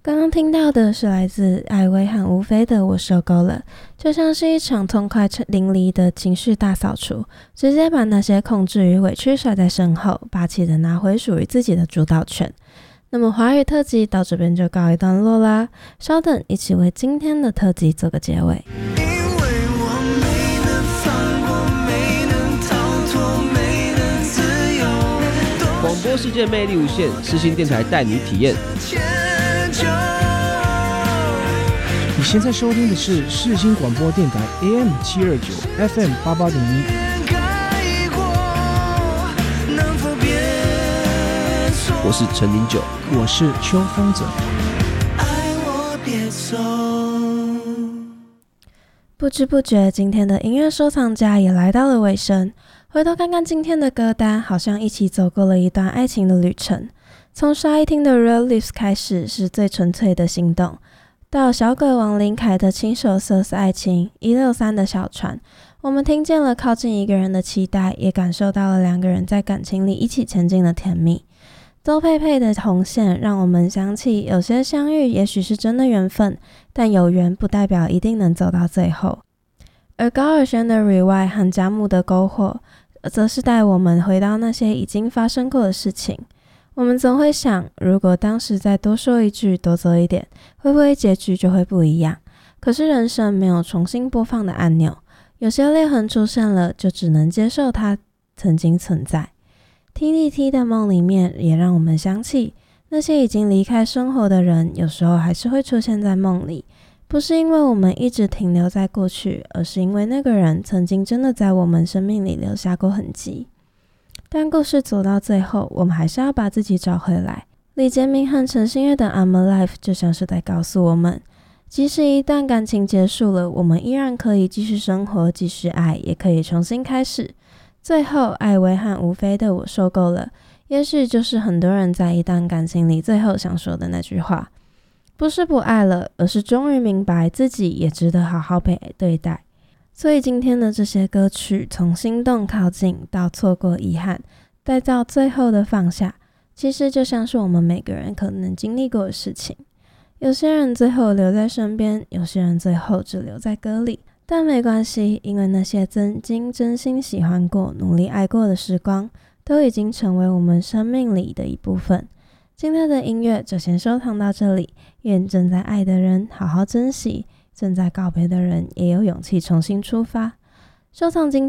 刚刚听到的是来自艾薇和吴飞的《我受够了》，就像是一场痛快淋漓的情绪大扫除，直接把那些控制与委屈甩在身后，霸气的拿回属于自己的主导权。那么华语特辑到这边就告一段落啦，稍等，一起为今天的特辑做个结尾。 广播世界魅力无限，世新电台带你体验。 你现在收听的是世新广播电台 AM 729 FM 88.1。 我是陈零九， 我是邱风泽。 不知不觉，今天的音乐收藏家也来到了尾声。回头看看今天的歌单，好像一起走过了一段爱情的旅程。从沙一汀的 Real Lips 开始，是最纯粹的心动，到小鬼王林凯的亲手色色爱情，163的小船，我们听见了靠近一个人的期待，也感受到了两个人在感情里一起前进的甜蜜。周佩佩的红线让我们想起，有些相遇也许是真的缘分，但有缘不代表一定能走到最后。而高尔宣的 Rewind 和贾母的篝火，则是带我们回到那些已经发生过的事情。我们总会想，如果当时再多说一句，多做一点，会不会结局就会不一样？可是人生没有重新播放的按钮，有些裂痕出现了，就只能接受它曾经存在。TDT 的梦里面也让我们想起，那些已经离开生活的人，有时候还是会出现在梦里，不是因为我们一直停留在过去，而是因为那个人曾经真的在我们生命里留下过痕迹。但故事走到最后，我们还是要把自己找回来。李杰明和陈星月的 I'm Alive 就像是在告诉我们，即使一段感情结束了，我们依然可以继续生活，继续爱，也可以重新开始。最后，艾薇和吴飞的我受够了，也许就是很多人在一段感情里最后想说的那句话，不是不爱了，而是终于明白自己也值得好好被对待。所以今天的这些歌曲，从心动靠近到错过遗憾，再到最后的放下，其实就像是我们每个人可能经历过的事情。有些人最后留在身边，有些人最后只留在歌里，但没关系，因为那些曾经真心喜欢过、努力爱过的时光，都已经成为我们生命里的一部分。今天的音乐就先收藏到这里，愿正在爱的人好好珍惜，正在告别的人也有勇气重新出发。收藏今天